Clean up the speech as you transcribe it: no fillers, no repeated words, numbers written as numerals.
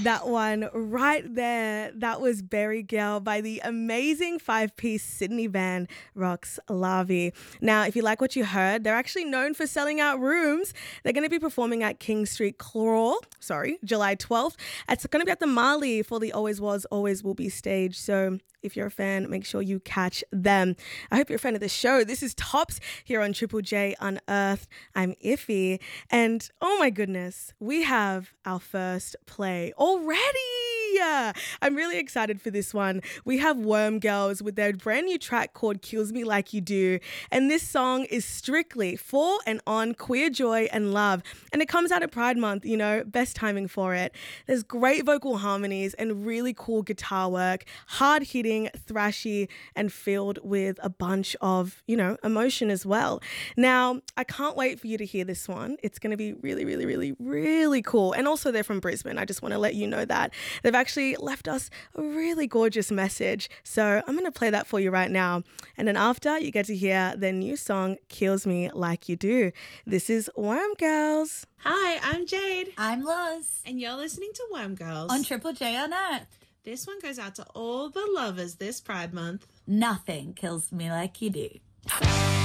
That one right there, that was Berry Girl by the amazing five-piece Sydney band Rox Larvae. Now, if you like what you heard, they're actually known for selling out rooms. They're going to be performing at King Street Crawl, July 12th. It's going to be at the Marley for the Always Was, Always Will Be stage. So if you're a fan, make sure you catch them. I hope you're a fan of the show. This is Tops here on Triple J Unearthed. I'm Iffy. And oh my goodness, we have our first play already. I'm really excited for this one. We have Worm Girls with their brand new track called Kills Me Like You Do. And this song is strictly for and on queer joy and love. And it comes out at Pride Month, best timing for it. There's great vocal harmonies and really cool guitar work, hard-hitting, thrashy, and filled with a bunch of, emotion as well. Now, I can't wait for you to hear this one. It's going to be really, really, really, really cool. And also they're from Brisbane. I just want to let you know that. They've actually left us a really gorgeous message. So I'm going to play that for you right now. And then after, you get to hear their new song, Kills Me Like You Do. This is Worm Girls. Hi, I'm Jade. I'm Loz. And you're listening to Worm Girls on Triple J Unearthed. This one goes out to all the lovers this Pride Month. Nothing kills me like you do.